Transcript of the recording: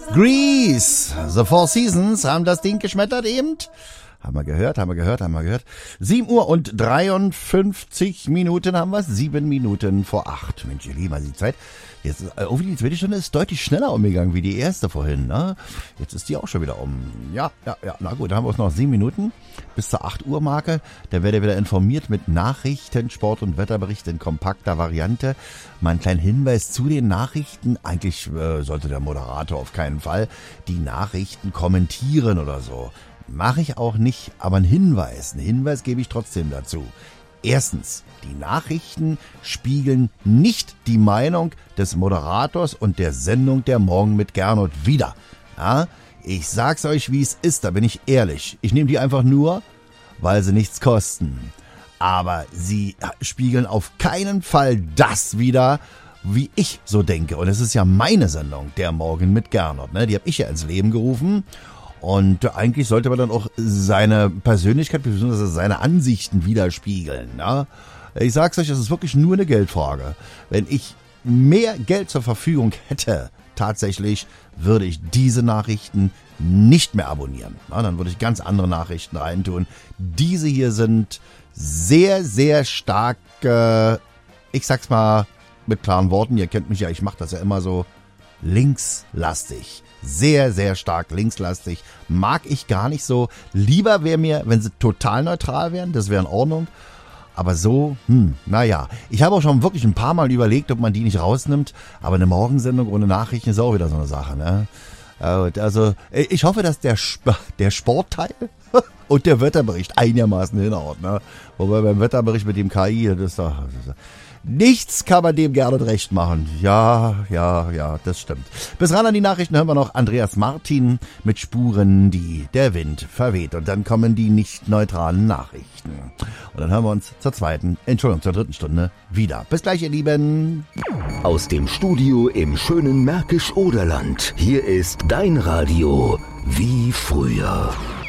Grease, The Four Seasons haben das Ding geschmettert eben. Haben wir gehört. 7 Uhr und 53 Minuten haben wir. 7 Minuten vor 8. Mensch, ihr Lieben, also die Zeit. Jetzt, irgendwie die zweite Stunde ist deutlich schneller umgegangen wie die erste vorhin, ne? Jetzt ist die auch schon wieder um. Ja. Na gut, da haben wir uns noch 7 Minuten bis zur 8 Uhr Marke. Da werdet ihr wieder informiert mit Nachrichten, Sport- und Wetterbericht in kompakter Variante. Mal einen kleinen Hinweis zu den Nachrichten. Eigentlich sollte der Moderator auf keinen Fall die Nachrichten kommentieren oder so. Mache ich auch nicht, aber einen Hinweis gebe ich trotzdem dazu. Erstens, die Nachrichten spiegeln nicht die Meinung des Moderators und der Sendung der Morgen mit Gernot wider. Ja, ich sag's euch, wie es ist, da bin ich ehrlich. Ich nehme die einfach nur, weil sie nichts kosten. Aber sie spiegeln auf keinen Fall das wider, wie ich so denke. Und es ist ja meine Sendung, der Morgen mit Gernot, ne? Die habe ich ja ins Leben gerufen. Und eigentlich sollte man dann auch seine Persönlichkeit bzw. seine Ansichten widerspiegeln. Ne? Ich sag's euch, das ist wirklich nur eine Geldfrage. Wenn ich mehr Geld zur Verfügung hätte, tatsächlich, würde ich diese Nachrichten nicht mehr abonnieren. Na, dann würde ich ganz andere Nachrichten reintun. Diese hier sind sehr, sehr stark, ich sag's mal mit klaren Worten, ihr kennt mich ja, ich mache das ja immer so, linkslastig. Sehr, sehr stark linkslastig. Mag ich gar nicht so. Lieber wäre mir, wenn sie total neutral wären, das wäre in Ordnung. Aber so, naja. Ich habe auch schon wirklich ein paar Mal überlegt, ob man die nicht rausnimmt. Aber eine Morgensendung ohne Nachrichten ist auch wieder so eine Sache, ne? Also, ich hoffe, dass der Sportteil und der Wetterbericht einigermaßen hinhaut, ne? Wobei beim Wetterbericht mit dem KI, das ist doch... Nichts kann man dem gerne recht machen. Ja, das stimmt. Bis ran an die Nachrichten hören wir noch Andreas Martin mit Spuren, die der Wind verweht. Und dann kommen die nicht neutralen Nachrichten. Und dann hören wir uns zur dritten Stunde wieder. Bis gleich, ihr Lieben. Aus dem Studio im schönen Märkisch-Oderland. Hier ist dein Radio wie früher.